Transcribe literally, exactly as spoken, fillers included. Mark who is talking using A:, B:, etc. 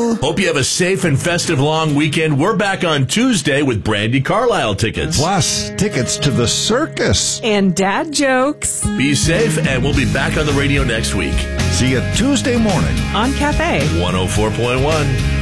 A: you.
B: Hope you have a safe and festive long weekend. We're back on Tuesday with Brandi Carlile tickets.
A: Plus, tickets to the circus.
C: And dad jokes.
B: Be safe, and we'll be back on the radio next week.
A: See you Tuesday morning
C: On Cafe
B: one oh four point one.